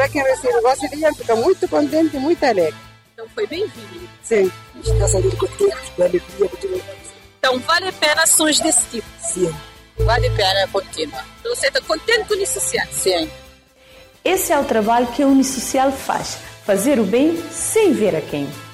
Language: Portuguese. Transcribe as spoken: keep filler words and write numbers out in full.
quem recebe vosso dinheiro fica muito contente e muito alegre. Então foi bem-vindo. Sim. Está saindo contente, com alegria, com Então vale a pena ações desse tipo? Sim. Vale a pena, contínua. Então você está contente com o Unisocial? Sim. Esse é o trabalho que a Unisocial faz. Fazer o bem sem ver a quem.